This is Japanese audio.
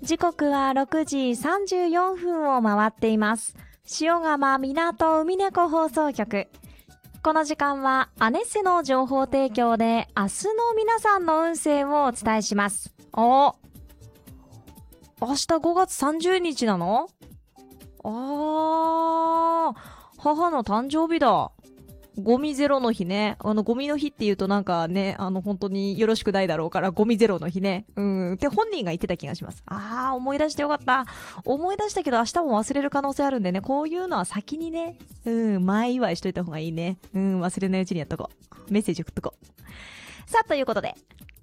時刻は6時34分を回っています。塩釜港海猫放送局。この時間はアネッセの情報提供で明日の皆さんの運勢をお伝えします。明日5月30日なの？母の誕生日だ。ゴミゼロの日ね。ゴミの日って言うとなんかね、本当によろしくないだろうから、ゴミゼロの日ね。って本人が言ってた気がします。思い出してよかった。思い出したけど明日も忘れる可能性あるんでね、こういうのは先にね、前祝いしといた方がいいね。忘れないうちにやっとこう。メッセージ送っとこう。さあ、ということで、